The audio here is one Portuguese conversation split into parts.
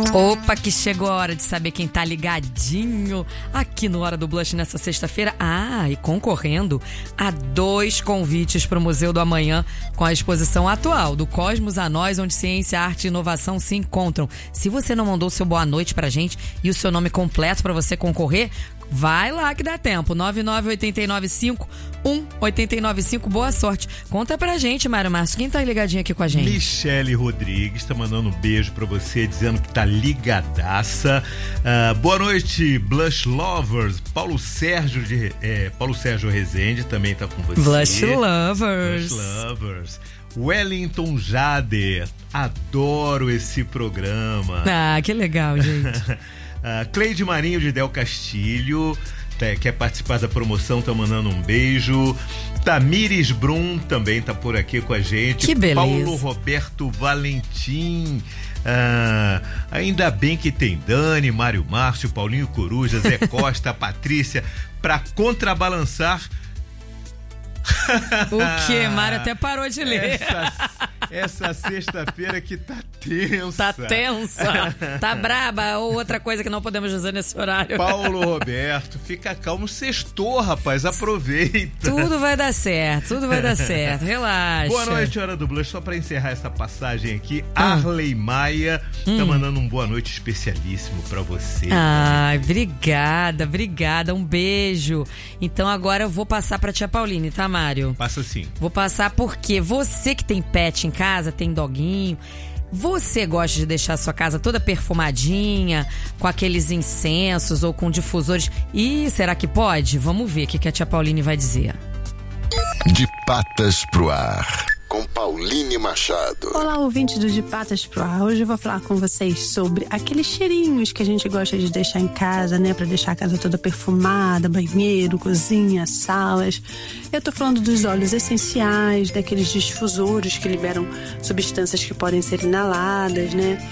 Opa, que chegou a hora de saber quem tá ligadinho aqui no Hora do Blush nessa sexta-feira. E concorrendo a 2 convites para o Museu do Amanhã com a exposição atual do Cosmos a Nós, onde ciência, arte e inovação se encontram. Se você não mandou o seu boa noite pra gente e o seu nome completo para você concorrer, vai lá que dá tempo. 99895-1895. Boa sorte. Conta pra gente, Mário Márcio, quem tá ligadinho aqui com a gente? Michele Rodrigues tá mandando um beijo pra você, dizendo que tá ligadaça. Boa noite, Blush Lovers. Paulo Sérgio Rezende também tá com você. Blush Lovers. Blush Lovers. Wellington Jader, adoro esse programa. Que legal, gente. Cleide Marinho de Del Castilho quer participar da promoção, tá mandando um beijo. Tamires Brum também tá por aqui com a gente. Que beleza. Paulo Roberto Valentim. Ainda bem que tem Dani, Mário Márcio, Paulinho Coruja, Zé Costa, Patrícia pra contrabalançar. O que? Mário até parou de ler. Essa sexta-feira que tá tensa. Tá tensa. Tá braba. Ou outra coisa que não podemos dizer nesse horário. Paulo Roberto, fica calmo. Sextou, rapaz. Aproveita. Tudo vai dar certo. Tudo vai dar certo. Relaxa. Boa noite, Hora do Blush. Só pra encerrar essa passagem aqui, Arley Maia tá mandando um boa noite especialíssimo pra você. Obrigada. Um beijo. Então agora eu vou passar pra tia Pauline, tá, Mário? Passa sim. Vou passar porque você que tem pet em casa, tem doguinho, você gosta de deixar a sua casa toda perfumadinha, com aqueles incensos ou com difusores. Será que pode? Vamos ver o que a tia Pauline vai dizer. De Patas pro Ar, com Pauline Machado. Olá, ouvintes do De Patas pro Ar. Hoje eu vou falar com vocês sobre aqueles cheirinhos que a gente gosta de deixar em casa, né? Pra deixar a casa toda perfumada, banheiro, cozinha, salas. Eu tô falando dos óleos essenciais, daqueles difusores que liberam substâncias que podem ser inaladas, né?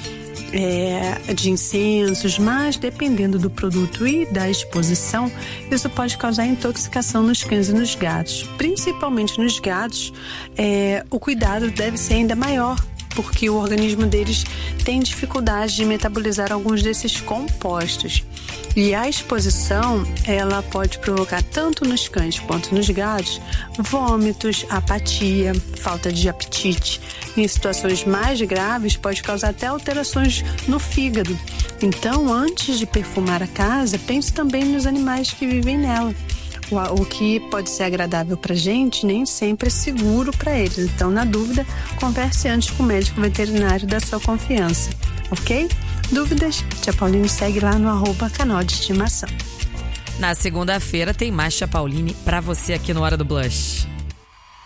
De incensos, mas dependendo do produto e da exposição, isso pode causar intoxicação nos cães e nos gatos. Principalmente nos gatos, o cuidado deve ser ainda maior, porque o organismo deles tem dificuldade de metabolizar alguns desses compostos. E a exposição, ela pode provocar tanto nos cães quanto nos gatos vômitos, apatia, falta de apetite. Em situações mais graves, pode causar até alterações no fígado. Então, antes de perfumar a casa, pense também nos animais que vivem nela. O que pode ser agradável pra gente, nem sempre é seguro para eles. Então, na dúvida, converse antes com o médico veterinário da sua confiança, ok? Dúvidas? Tia Pauline segue lá no @canal de estimação. Na segunda-feira tem mais Tia Pauline pra você aqui no Hora do Blush.